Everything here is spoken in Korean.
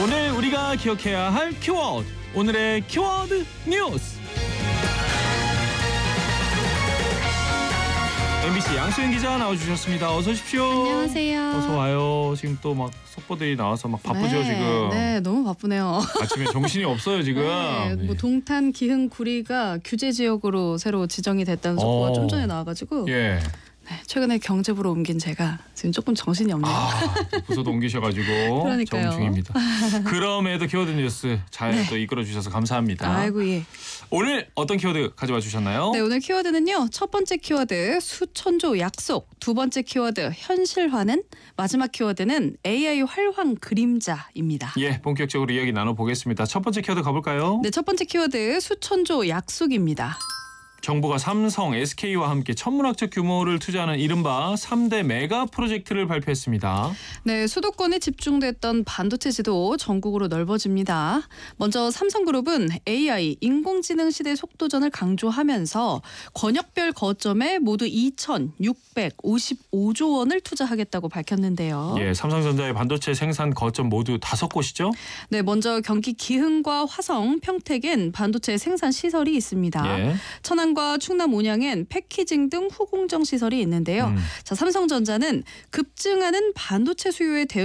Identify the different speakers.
Speaker 1: 오늘 우리가 기억해야 할 키워드, 오늘의 키워드 뉴스. MBC 양수현 기자 나와주셨습니다. 어서 오십시오.
Speaker 2: 안녕하세요.
Speaker 1: 어서 와요. 지금 또 막 속보들이 나와서 막 바쁘죠.
Speaker 2: 네,
Speaker 1: 지금.
Speaker 2: 네, 너무 바쁘네요.
Speaker 1: 아침에 정신이 없어요 지금.
Speaker 2: 네, 뭐 동탄, 기흥, 구리가 규제 지역으로 새로 지정이 됐다는 속보가 좀 전에 나와가지고
Speaker 1: 예.
Speaker 2: 네, 최근에 경제부로 옮긴 제가 지금 조금 정신이 없네요.
Speaker 1: 부서도 옮기셔가지고
Speaker 2: 그러니까요.
Speaker 1: 적응 중입니다. 그럼에도 키워드 뉴스 잘 또 이끌어 주셔서 감사합니다.
Speaker 2: 아이고 예.
Speaker 1: 오늘 어떤 키워드 가져와 주셨나요?
Speaker 2: 네, 오늘 키워드는요. 첫 번째 키워드 수천조 약속, 두 번째 키워드 현실화는, 마지막 키워드는 AI 활황 그림자입니다.
Speaker 1: 예, 본격적으로 이야기 나눠보겠습니다. 첫 번째 키워드 가볼까요?
Speaker 2: 네, 첫 번째 키워드 수천조 약속입니다.
Speaker 1: 정부가 삼성, SK와 함께 천문학적 규모를 투자하는 이른바 3대 메가 프로젝트를 발표했습니다.
Speaker 2: 네, 수도권에 집중됐던 반도체 지도 전국으로 넓어집니다. 먼저 삼성그룹은 AI, 인공지능 시대 속도전을 강조하면서 권역별 거점에 모두 2,655조 원을 투자하겠다고 밝혔는데요.
Speaker 1: 예, 삼성전자의 반도체 생산 거점 모두 5곳이죠?
Speaker 2: 네, 먼저 경기 기흥과 화성, 평택엔 반도체 생산 시설이 있습니다.
Speaker 1: 예.
Speaker 2: 천안과 충남 온양엔 패키징 등 후공정 시설이 있는데요. 자, 삼성전자는 급증하는 반도체 수요에 대응